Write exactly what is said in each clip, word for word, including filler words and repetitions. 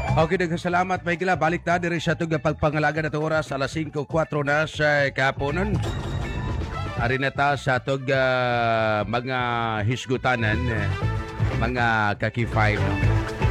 Okay, nagkasalamat may gila. Balik ta diri sa tuga pagpangalaga na oras alas singko kwatro na sa kahaponon. Ari na ta sa tuga mga hisgutanan, eh, mga kaki five. No?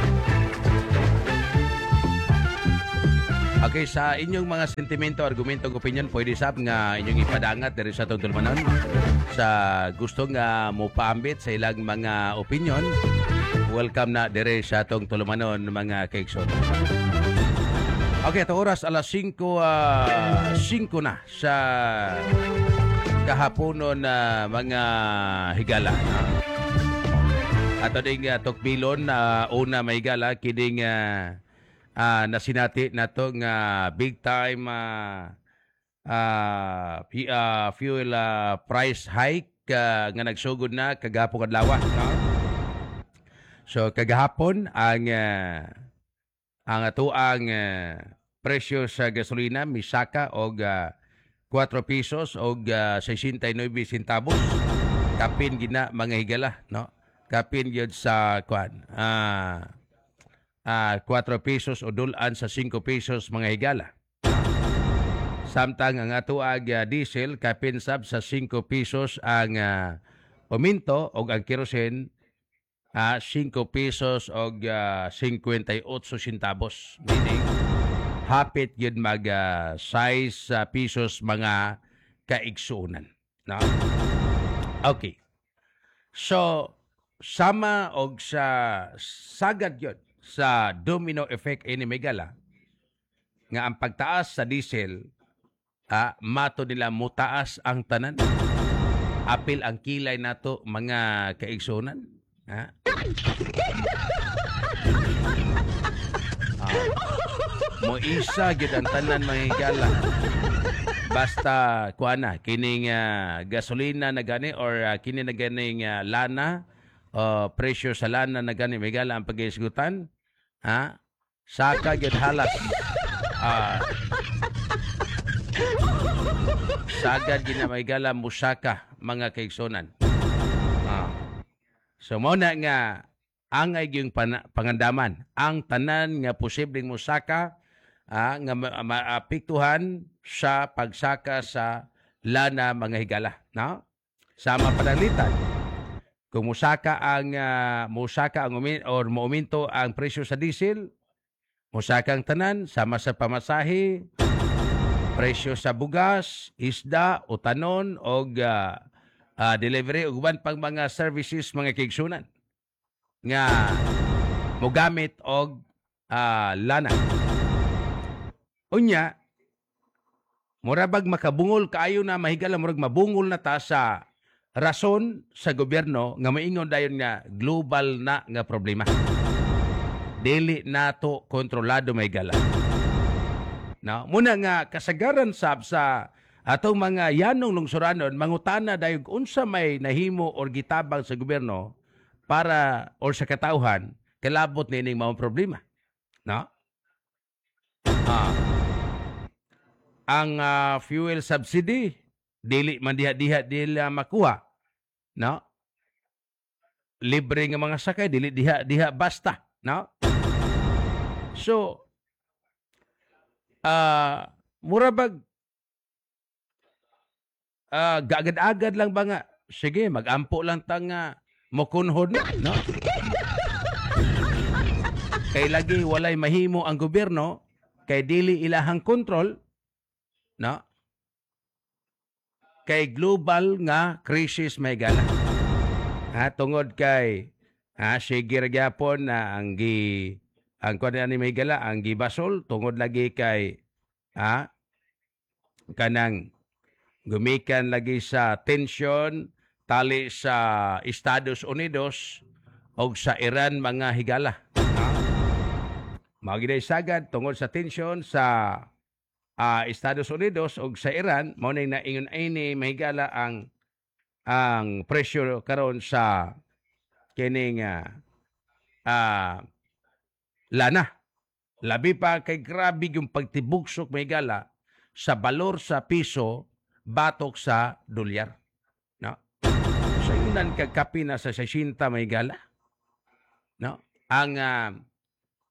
Okay, sa inyong mga sentimento, argumento, opinion, pwede sab nga inyong ipadangat diri sa itong tulmanon. Sa gusto nga mo paambit sa ilang mga opinion, welcome na diri sa itong tulmanon mga kaikson. Okay, ito oras alas singko, uh, singko na sa kahaponon na uh, mga higala. No? Ato ding uh, tokbilon na uh, una may higala, kining uh, uh, nasinati na itong uh, big time uh, uh, uh, fuel uh, price hike uh, nga nagsugod na kagahapon adlaw. No? So kagahapon ang uh, ang ato ang uh, presyo sa gasolina misaka og uh, four pesos og uh, sesenta y nueve centavos. Kapin gina mga higala, no? Kapin gyud sa kwan. Ah uh, uh, four pesos o dulan sa five pesos mga higala. Samtang ang ato ang uh, diesel kapin sab sa five pesos ang uh, uminto og ang kerosene uh, five pesos og uh, fifty-eight centavos. Meaning hapit yun mag uh, size uh, pesos mga kaigsuunan. No? Okay. So, sama og sa sagad yun sa domino effect ini megala nga ang pagtaas sa diesel, ah, mato nila mutaas ang tanan. Apil ang kilay nato mga kaigsuunan. Ha? Ah, mo isa gyud ang tanan mga higala. Basta kuana kining uh, gasolina na gani or uh, kini na ganing uh, lana o uh, presyo sa lana na gani mga higala ang pag-isgutan, ha? Saka gyud halas. Ah, sagad gyud na mga higala musaka mga kaigsunan. Ah. So mo na nga angay gyung pangandaman ang tanan nga posibleng musaka Ah, nga maapektuhan sa pagsaka sa lana mga higala, no? Sama panalitan. Kung musaka ang uh, musaka ang umin or muuminto ang presyo sa diesel, musaka ang tanan sama sa pamasahe, presyo sa bugas, isda, utanon og uh, uh, delivery ug uban pang mga services mga kaigsunan nga mogamit og uh, lana. Unya, murabag makabungol kaayo na mahigala murag mabungol na ta sa rason sa gobyerno nga maingon dayon nga global na nga problema. Dili nato kontrolado mahigala. No, muna nga kasagaran sab sa atong mga yanong lungsuranon mangutana dayog unsa may nahimo or gitabang sa gobyerno para or sa katawhan kalabot nining mga problema. No? Ah. Ang uh, fuel subsidy dili man diha-diha dila makuha, no? Libre nga mga sakay dili diha-diha basta, no? So uh, murabag uh, gagad-agad lang ba nga sige magampo lang tang uh, mokunhod, no? Kay lagi walay mahimo ang gobyerno kay dili ilahang kontrol, no? Kay global nga crisis may gala. Ha, tungod kay ha, sige gyapon na ang gi ang kuan ni may gala ang gibasol tungod lagi kay ha kanang gumikan lagi sa tension tali sa Estados Unidos og sa Iran mga higala. Ha? Magiday sagad tungod sa tension sa uh, Estados Unidos o sa Iran, mao na naingon ini mahigala ang ang presyo karon sa kining uh, uh, lana. Labi pa kay grabe yung pagtibugsok mahigala sa balor sa piso batok sa dolyar. No? So yun ang kagkapi na sa sesenta mahigala. No? Ang uh,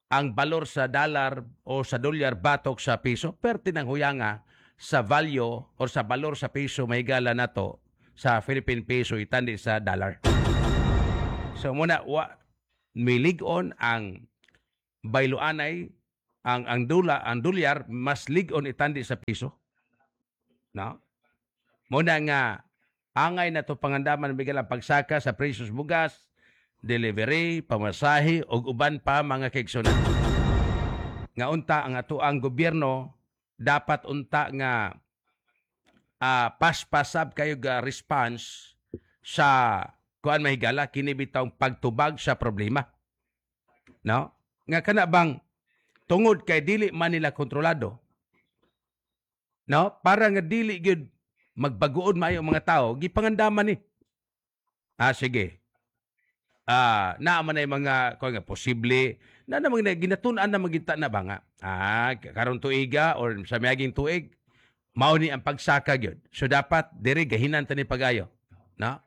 ang balor sa dollar o sa dolyar batok sa piso, perti ng huyanga sa value o sa balor sa piso may gala nato sa Philippine peso itandi sa dollar. So muna wa milig-on ang bayloanay ang ang dula ang dolyar mas lig-on itandi sa piso. No? Muna nga angay na to pangandaman bigalang pagsaka sa presyos bugas, delivery, pamasahe ug uban pa mga kaigsunan. Nga unta ang ato ang gobyerno dapat unta nga uh, paspasab kayo ga response sa kuan mahigala kini bitawng pagtubag sa problema. No? Nga kana bang tungod kay dili man nila kontrolado. No? Para nga dili gyud magbaguon maayo mga tao, gipangandaman ni. Ah sige. Ah, naa man ay mga kuan nga posible na namang ginatun-an na magita na ba nga. Ah, karon tuiga or sa miaging tuig mao ni ang pagsaka gyud. So dapat diri gahinan ta ni pagayo, no?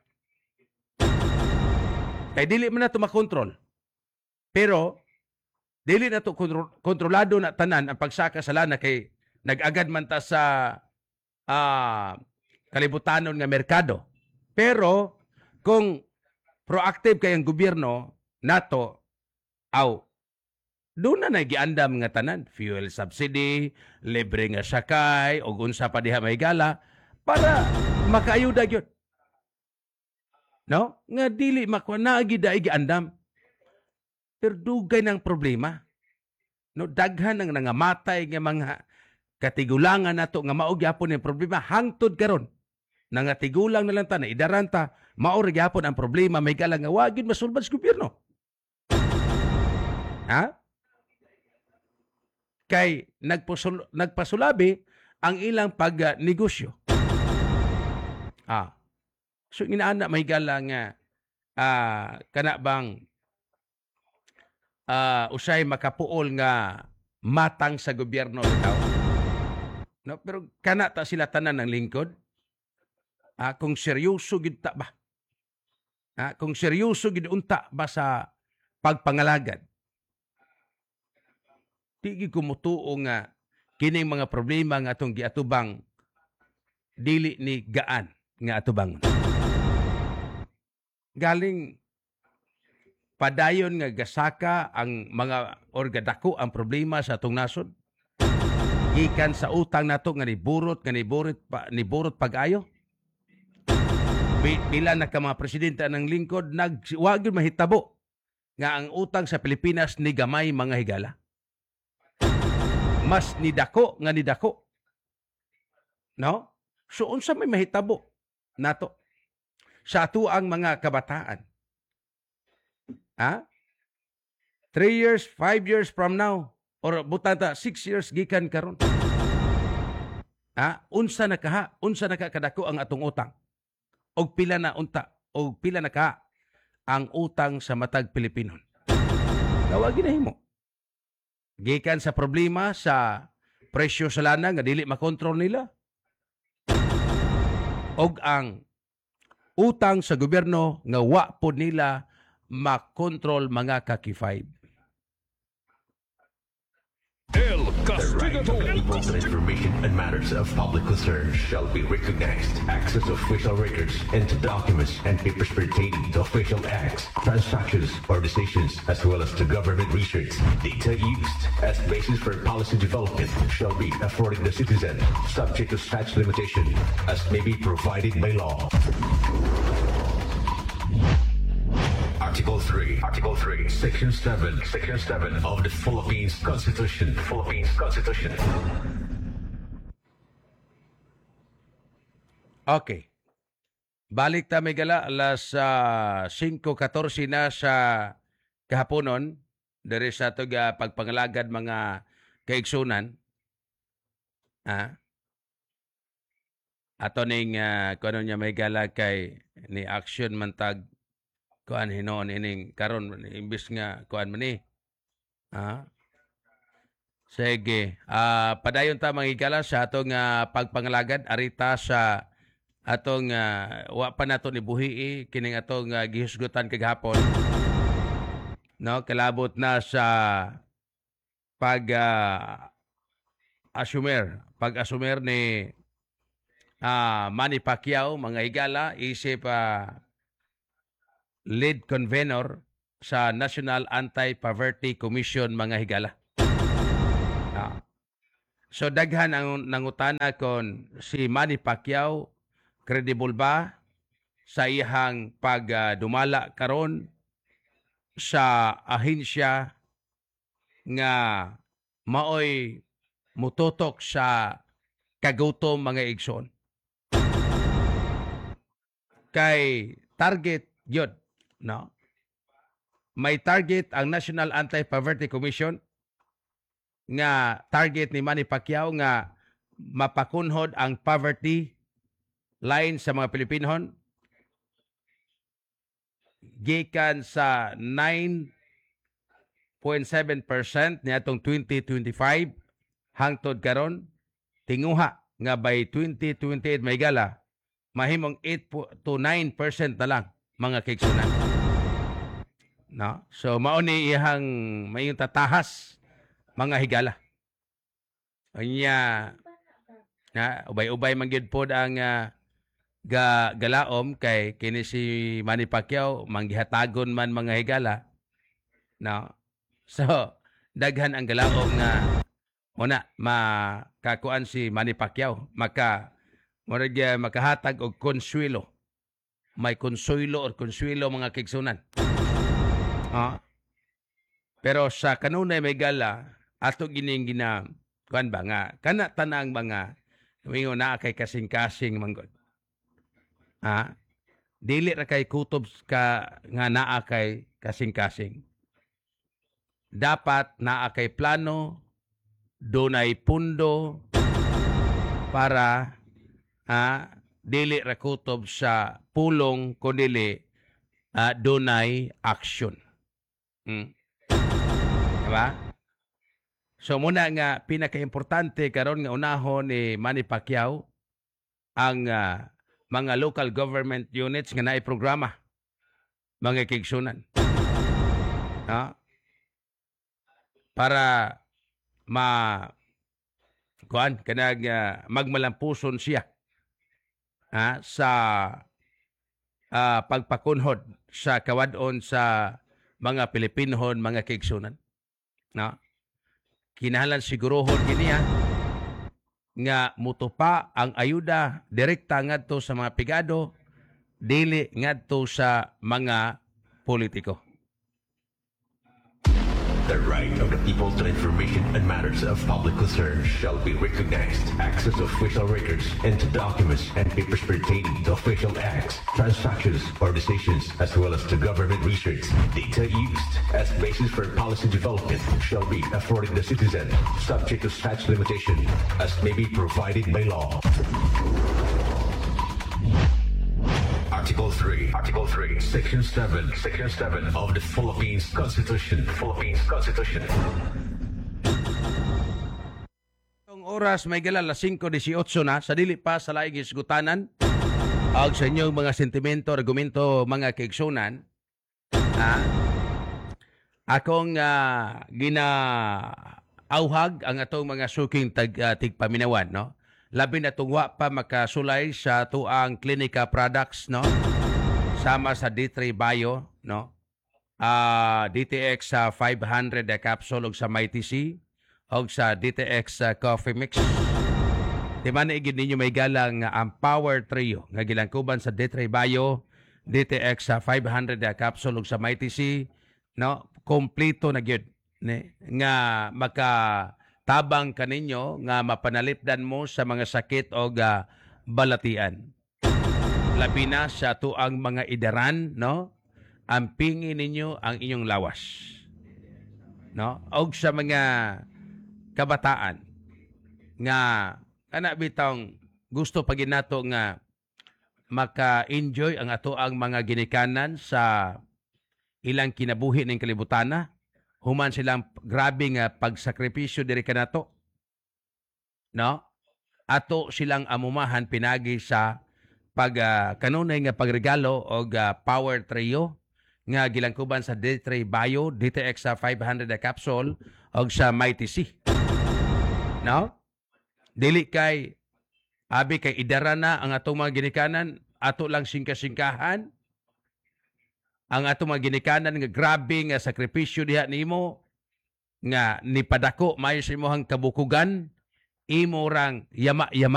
Kay dili man nato makontrol. Pero dili nato kontrol, kontrolado na tanan ang pagsaka sa lana kay nag-agad man ta sa ah kalibutanon nga merkado. Pero kung proactive kay ang gobyerno nato aw doon na nagiandam nga tanan, fuel subsidy, libre nga sakay, o unsa pa diha may gala, para makaayuda gyud. No? Nga dili makuha na gida giandam. Pero dugay ng problema. No, daghan ng nangamatay nga mga katigulangan nato nga mao gyapon ang problema hangtod karon. Nangatigulang na lang ta na idaranta, mao ra gyapon ang problema may gala nga wa gyud masulbad sa gobyerno. Ha? Kay nagpasul nagpasulabi ang ilang pagnegosyo. Ah. So inaana may gala nga ah kana bang ah usay makapuol nga matang sa gobyerno bitaw. No, pero kana ta sila tanan ng lingkod. Ah, kung seryoso gid ta ba? Ah, kung seryoso gid unta ba sa pagpangalagad? Di ko mutuo nga kining mga problema nga atong giatubang dili ni gaan nga atubang. Galing padayon nga gasaka ang mga orgadako ang problema sa atong nasod. Gikan sa utang nato nga niburot nga niburot pa niburot pag-ayo. Pila na ka mga presidente ng lingkod nagwag mahitabo nga ang utang sa Pilipinas ni gamay mga higala. Mas nidako nga nidako. No? So unsa may mahitabo nato sa ato ang mga kabataan? Ha? Three years, five years from now, or butata, six years gikan karon. Ha? Unsa na kaha? Unsa na kadako ang atong utang? Og pila na unta? Og pila na kaha ang utang sa matag Pilipino? Tawagin na himo. Gikan sa problema sa presyo sa lana nga dili makontrol nila. Og ang utang sa gobyerno nga wa pod nila makontrol mga kakifay. El The right of Castigador. people to information and matters of public concern shall be recognized. Access to official records and to documents and papers pertaining to official acts, transactions, or decisions, as well as to government research. Data used as basis for policy development shall be afforded the citizen, subject to such limitation as may be provided by law. Article three, Article three, Section seven, Section seven of the Philippines Constitution, Philippines Constitution. Okay. Balik ta may gala alas uh, five fourteen na sa kahaponon diri sa ato ga pagpangalagad mga kaigsunan. Ah. Ato ning uh, kuno niya may gala kay ni action man tag kuan hinoon ining karon imbis nga kuan man ni. Ah. Sige. Ah, padayon ta mangigala sa atong uh, pagpangalagad arita sa atong uh, wa pa nato ni buhii kining atong uh, gihisgutan kagahapon. No, kalabot na sa pag uh, asumer, pag asumer ni uh, Manny Pacquiao, mga higala, isip uh, lead convener sa National Anti-Poverty Commission, mga higala. Ah. So daghan ang nangutana kon si Manny Pacquiao credible ba sa iyang pagdumala uh, karon sa ahensya nga maoy mututok sa kagutom, mga igsoon. Kay target yun, no? May target ang National Anti-Poverty Commission nga target ni Manny Pacquiao nga mapakunhod ang poverty line sa mga Pilipinhon gikan sa nine point seven percent niadtong twenty twenty-five hangtod karon tinguha nga by twenty twenty-eight may gala mahimong eight to nine percent na lang, mga kaigsunan. No? So mao ni iyang mayong tatahas, mga higala. Anya na ubay-ubay man gyud pod ang uh, ga galaom kay kini si Manny Pacquiao manggihatagon man, mga higala. No? So daghan ang galaom nga muna makakuan si Manny Pacquiao, maka murag uh, makahatag og konsuelo. May konsuelo or konsuelo, mga kaigsunan. Ah. Pero sa kanunay may gala ato gining gina kuan ba nga kana tanang mga mingo na kay kasing-kasing manggod. Ah. Dili ra kay kutob ka nga naa kay kasing-kasing. Dapat naa kay plano, dunay pundo para ah, dili ra kutob sa pulong kundi ah, dunay action. Hmm. Diba? So muna nga pinaka-importante karon nga unahon ni Manny Pacquiao ang uh, mga local government units nga naay programa, mga kaigsunan. No? Para ma kuan kanag uh, magmalampuson siya ha, sa uh, pagpakunhod sa kawadon sa mga Pilipinhon, mga kaigsunan. No? Kinahanglan sigurohon kiniya nga mutupa ang ayuda direkta ngadto sa mga pigado, dili ngadto sa mga politiko. The right of the people to information and matters of public concern shall be recognized. Access to official records and to documents and papers pertaining to official acts, transactions, or decisions, as well as to government research. Data used as basis for policy development shall be afforded the citizen, subject to such limitation as may be provided by law. Article three, Article three, Section seven, Section seven of the Philippines Constitution, Philippines Constitution. Itong oras may gala alas five eighteen na, sa dili pa sa laing isgutanan og sa inyong mga sentimento, argumento, mga kaigsunan. Ha? Akong uh, gina-auhag ang atong mga suking tag, uh, tigpaminawan, no? Labi na tungwa pa makasulay sa tuang Clinica Products, no? Sama sa D three Bio, no? Uh, D T X sa uh, five hundred uh, capsule og sa Mighty C og sa D T X uh, Coffee Mix. Di man igid ninyo may galang uh, ang Power Trio nga gilangkuban sa D three Bio, D T X sa uh, five hundred uh, capsule og sa Mighty C, no? Kompleto na gyud, ne? Nga maka tabang kaninyo nga mapanalipdan mo sa mga sakit o uh, balatian. Labi na sa tuang mga idaran, no? Ampingin ninyo ang inyong lawas. No? O sa mga kabataan nga kana bitong gusto pag nato nga maka-enjoy ang ato ang mga ginikanan sa ilang kinabuhi ng kalibutana. Human silang grabe nga pagsakripisyo diri kanato. No? Ato silang amumahan pinagi sa pag uh, kanunay nga pagregalo og uh, Power Trio nga gilangkuban sa D three Bio, D T X sa five hundred na capsule og sa Mighty C. No? Dili kay abi kay idara na ang atong mga ginikanan, ato lang singka-singkahan. Ang atong mga ginikanan nga grabe nga sakripisyo diha nimo nga nipadako mayo sa imong kabukugan, imo rang yama-yama